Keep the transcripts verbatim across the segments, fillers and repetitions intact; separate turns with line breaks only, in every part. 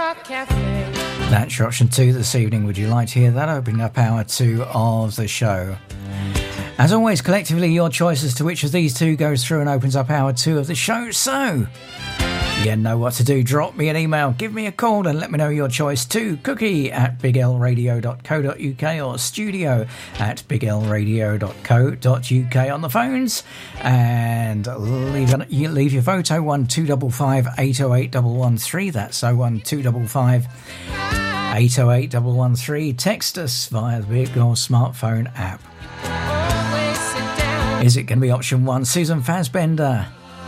Rock Cafe.
That's your option two this evening. Would you like to hear that? Opening up hour two of the show. As always, collectively, your choice as to which of these two goes through and opens up hour two of the show. So, you know what to do. Drop me an email, give me a call and let me know your choice to cookie at big l radio dot co dot u k or studio at big l radio dot co dot u k on the phones. And leave, an, you leave your vote oh one two five five eight oh eight one one three. That's oh one two five five eight oh eight one one three. Text us via the Big L smartphone app. Is it going to be option one, Susan Fassbender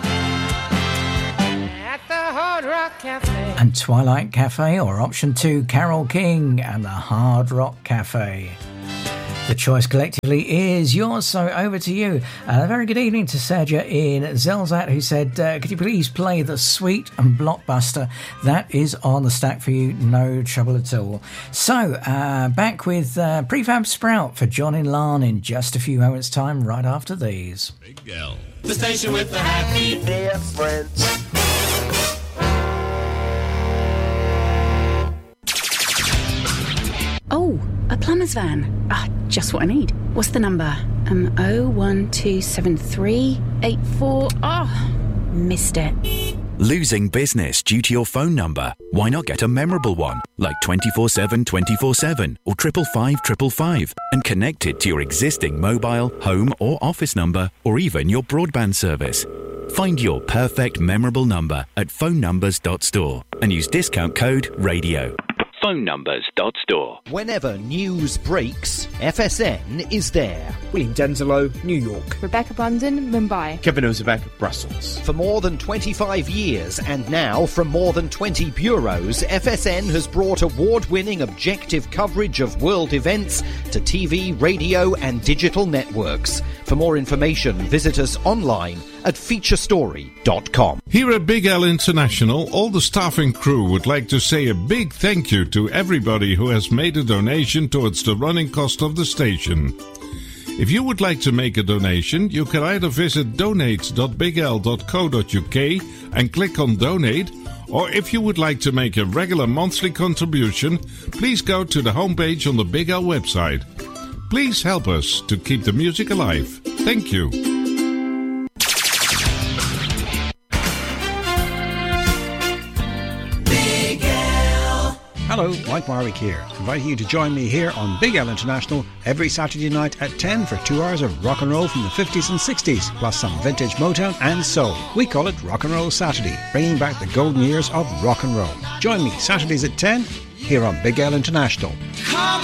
At the Hard Rock Cafe.
and Twilight Cafe, or option two, Carole King and the Hard Rock Cafe? The choice collectively is yours, so over to you. Uh, a very good evening to Sergio in Zelzat, who said, uh, could you please play the Sweet and Blockbuster? That is on the stack for you, no trouble at all. So, uh, back with uh, Prefab Sprout for John in Larne in just a few moments' time, right after these.
Big L, the station with the happy difference.
Oh, a plumber's van. Ah, just what I need. What's the number? Um, oh one two seven three eight four. Oh, missed it.
Losing business due to your phone number? Why not get a memorable one, like twenty-four seven twenty-four seven or triple five triple five, and connect it to your existing mobile, home or office number, or even your broadband service? Find your perfect memorable number at phone numbers dot store and use discount code RADIO. phone numbers dot store.
Whenever news breaks, F S N is there.
William Denzelo, New York.
Rebecca Bundon, Mumbai.
Kevin Ozebek, Brussels.
For more than twenty-five years, and now from more than twenty bureaus, F S N has brought award-winning objective coverage of world events to T V, radio and digital networks. For more information, visit us online at feature story dot com.
Here at Big L International, all the staff and crew would like to say a big thank you to everybody who has made a donation towards the running cost of the station. If you would like to make a donation, you can either visit donate dot big l dot co dot u k and click on donate, or if you would like to make a regular monthly contribution, please go to the homepage on the Big L website. Please help us to keep the music alive. Thank you.
Hello, Mike Marwick here, inviting you to join me here on Big L International every Saturday night at ten for two hours of rock and roll from the fifties and sixties, plus some vintage Motown and soul. We call it Rock and Roll Saturday, bringing back the golden years of rock and roll. Join me Saturdays at ten here on Big L International.